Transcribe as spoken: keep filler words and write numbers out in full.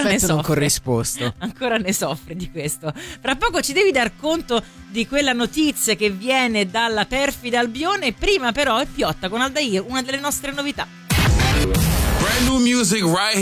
ancora ne soffre. non corrisposto. Ancora ne soffre di questo. Fra poco ci devi dar conto di quella notizia che viene dalla perfida Albione. Prima però è Piotta con Aldair, una delle nostre novità. Brand new music right here.